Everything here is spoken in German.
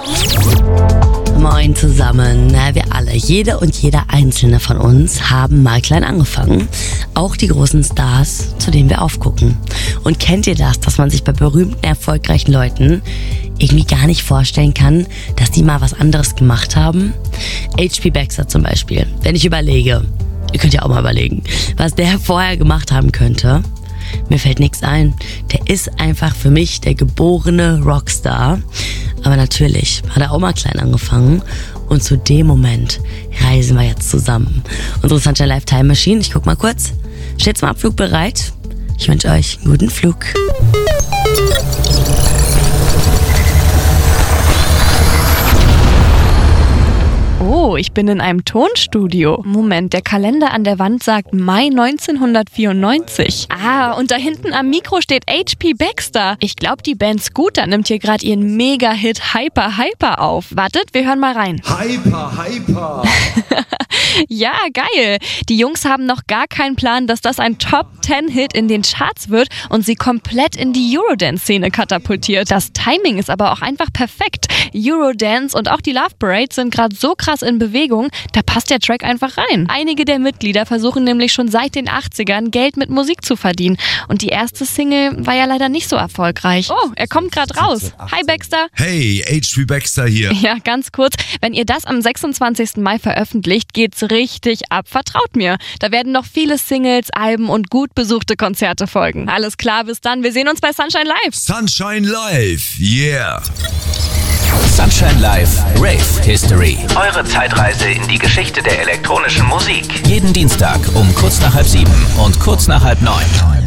Moin zusammen. Na, wir alle, jede und jeder einzelne von uns haben mal klein angefangen. Auch die großen Stars, zu denen wir aufgucken. Und kennt ihr das, dass man sich bei berühmten, erfolgreichen Leuten irgendwie gar nicht vorstellen kann, dass die mal was anderes gemacht haben? H.P. Baxter zum Beispiel. Wenn ich überlege, ihr könnt ja auch mal überlegen, was der vorher gemacht haben könnte. Mir fällt nichts ein. Der ist einfach für mich der geborene Rockstar. Aber natürlich hat er auch mal klein angefangen. Und zu dem Moment reisen wir jetzt zusammen. Unsere Sunshine Life Time Machine, ich guck mal kurz, steht zum Abflug bereit. Ich wünsche euch einen guten Flug. Oh, ich bin in einem Tonstudio. Moment, der Kalender an der Wand sagt Mai 1994. Ah, und da hinten am Mikro steht H.P. Baxter. Ich glaube, die Band Scooter nimmt hier gerade ihren Mega-Hit Hyper Hyper auf. Wartet, wir hören mal rein. Hyper Hyper. Ja, geil. Die Jungs haben noch gar keinen Plan, dass das ein Top-10-Hit in den Charts wird und sie komplett in die Eurodance-Szene katapultiert. Das Timing ist aber auch einfach perfekt. Eurodance und auch die Love Parade sind gerade so krass in Bewegung, da passt der Track einfach rein. Einige der Mitglieder versuchen nämlich schon seit den 80ern Geld mit Musik zu verdienen. Und die erste Single war ja leider nicht so erfolgreich. Oh, er kommt gerade raus. Hi Baxter. Hey, H.P. Baxter hier. Ja, ganz kurz. Wenn ihr das am 26. Mai veröffentlicht, geht's richtig ab. Vertraut mir. Da werden noch viele Singles, Alben und gut besuchte Konzerte folgen. Alles klar, bis dann. Wir sehen uns bei Sunshine Live. Sunshine Live, yeah. Sunshine Live Rave History. Eure Zeitreise in die Geschichte der elektronischen Musik. Jeden Dienstag um kurz nach 6:30 und kurz nach 8:30.